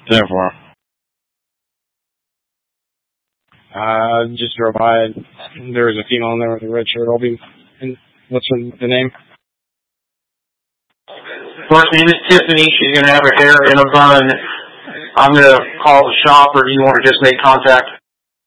Therefore. Just drove by. There was a female in there with a red shirt. What's the name? First name is Tiffany. She's going to have her hair in a bun. I'm going to call the shop, or do you want to just make contact?